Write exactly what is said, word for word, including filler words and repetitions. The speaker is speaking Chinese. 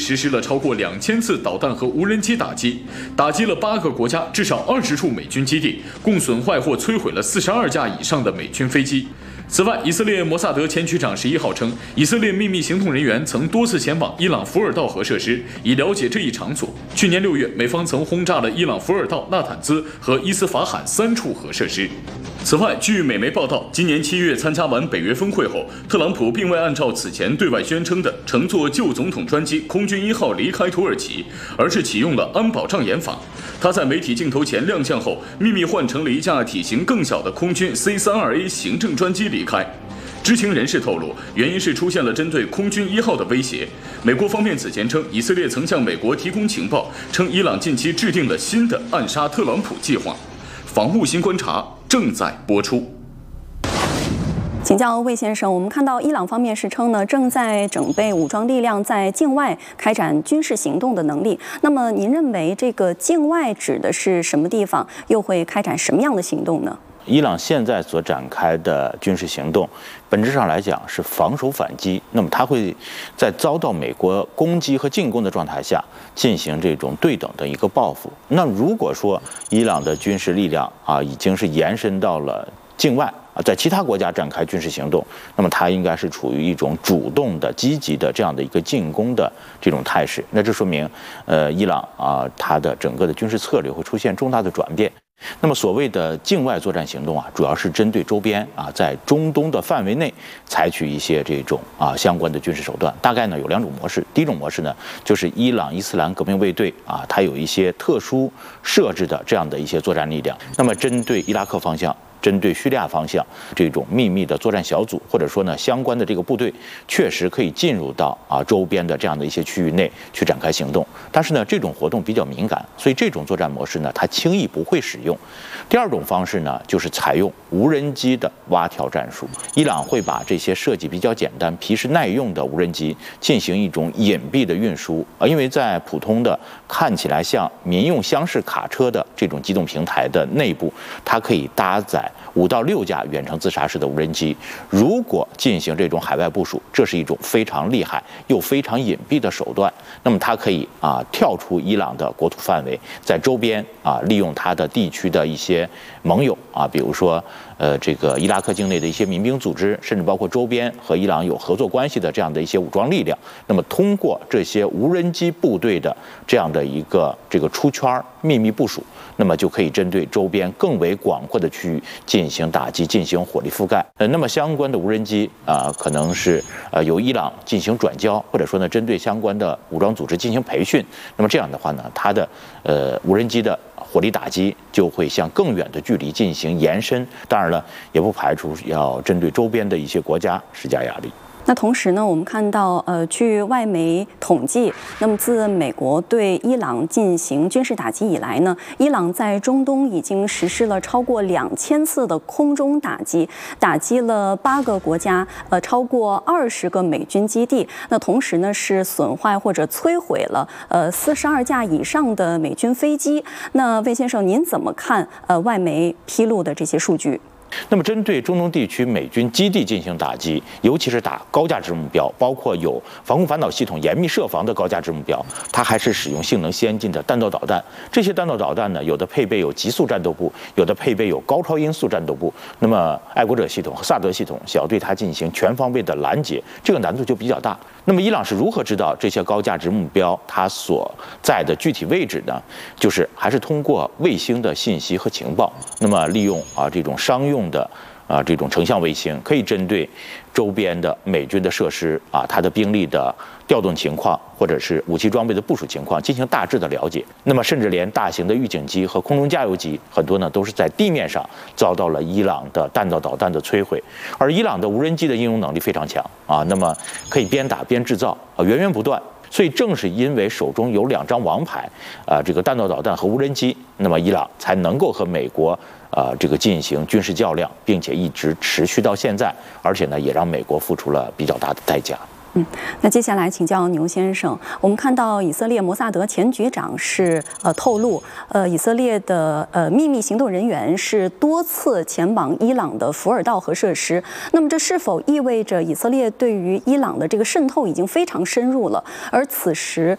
实施了超过两千次导弹和无人机打击，打击了八个国家至少二十处美军基地，共损坏或摧毁了四十二架以上的美军飞机。此外，以色列摩萨德前局长十一号称，以色列秘密行动人员曾多次前往伊朗福尔道核设施，以了解这一场所。去年六月，美方曾轰炸了伊朗福尔道、纳坦兹和伊斯法罕三处核设施。此外，据美媒报道，今年七月参加完北约峰会后，特朗普并未按照此前对外宣称的乘坐旧总统专机空军一号离开土耳其，而是启用了安保障眼法。他在媒体镜头前亮相后，秘密换乘了一架体型更小的空军 C 三十二 A 行政专机离开。知情人士透露，原因是出现了针对空军一号的威胁。美国方面此前称，以色列曾向美国提供情报，称伊朗近期制定了新的暗杀特朗普计划。防务新观察正在播出。 请教魏先生，我们看到伊朗方面是称呢，正在整备武装力量在境外开展军事行动的能力。那么您认为这个境外指的是什么地方？又会开展什么样的行动呢？ 伊朗现在所展开的军事行动，本质上来讲是防守反击。那么它会在遭到美国攻击和进攻的状态下，进行这种对等的一个报复。那如果说伊朗的军事力量啊，已经是延伸到了境外啊，在其他国家展开军事行动，那么它应该是处于一种主动的、积极的这样的一个进攻的这种态势。那这说明，呃，伊朗啊，它的整个的军事策略会出现重大的转变。那么所谓的境外作战行动啊，主要是针对周边啊，在中东的范围内采取一些这种啊相关的军事手段。大概呢有两种模式。第一种模式呢，就是伊朗伊斯兰革命卫队啊，它有一些特殊设置的这样的一些作战力量。那么针对伊拉克方向，针对叙利亚方向这种秘密的作战小组，或者说呢相关的这个部队，确实可以进入到啊周边的这样的一些区域内去展开行动。但是呢，这种活动比较敏感，所以这种作战模式呢，它轻易不会使用。第二种方式呢，就是采用无人机的蛙跳战术。伊朗会把这些设计比较简单、皮实耐用的无人机进行一种隐蔽的运输啊，因为在普通的看起来像民用厢式卡车的这种机动平台的内部，它可以搭载五到六架远程自杀式的无人机。如果进行这种海外部署，这是一种非常厉害又非常隐蔽的手段。那么它可以啊跳出伊朗的国土范围，在周边啊利用它的地区的一些盟友啊，比如说呃这个伊拉克境内的一些民兵组织，甚至包括周边和伊朗有合作关系的这样的一些武装力量。那么通过这些无人机部队的这样的一个这个出圈秘密部署，那么就可以针对周边更为广阔的区域进行打击，进行火力覆盖。呃，那么相关的无人机啊、呃，可能是呃由伊朗进行转交，或者说呢，针对相关的武装组织进行培训。那么这样的话呢，它的呃无人机的火力打击就会向更远的距离进行延伸。当然了，也不排除要针对周边的一些国家施加压力。 那同时呢，我们看到，呃，据外媒统计，那么自美国对伊朗进行军事打击以来呢，伊朗在中东已经实施了超过两千次的空中打击，打击了八个国家，呃，超过二十个美军基地。那同时呢，是损坏或者摧毁了呃四十二架以上的美军飞机。那魏先生，您怎么看呃外媒披露的这些数据？ 那么，针对中东地区美军基地进行打击，尤其是打高价值目标，包括有防空反导系统严密设防的高价值目标，它还是使用性能先进的弹道导弹。这些弹道导弹呢，有的配备有极速战斗部，有的配备有高超音速战斗部。那么，爱国者系统和萨德系统想要对它进行全方位的拦截，这个难度就比较大。那么，伊朗是如何知道这些高价值目标它所在的具体位置呢？就是还是通过卫星的信息和情报。那么，利用啊这种商用的啊这种成像卫星，可以针对周边的美军的设施啊，它的兵力的调动情况，或者是武器装备的部署情况进行大致的了解。那么，甚至连大型的预警机和空中加油机，很多呢都是在地面上遭到了伊朗的弹道导弹的摧毁。而伊朗的无人机的应用能力非常强啊，那么可以边打边制造啊，源源不断。所以正是因为手中有两张王牌，啊、呃，这个弹道导弹和无人机，那么伊朗才能够和美国啊、呃、这个进行军事较量，并且一直持续到现在，而且呢也让美国付出了比较大的代价。 嗯，那接下来请教牛先生，我们看到以色列摩萨德前局长是呃透露，呃以色列的呃秘密行动人员是多次前往伊朗的福尔道核设施。那么这是否意味着以色列对于伊朗的这个渗透已经非常深入了？而此时